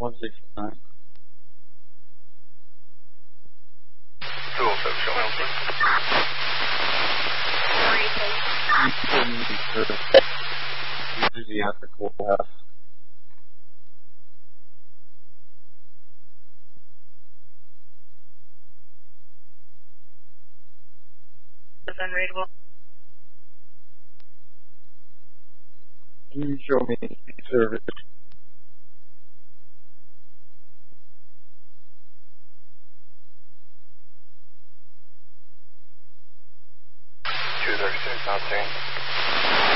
169. 207, show me, please. Usually at the courthouse. Is unreadable. Can you show me service? Two 36, not seen.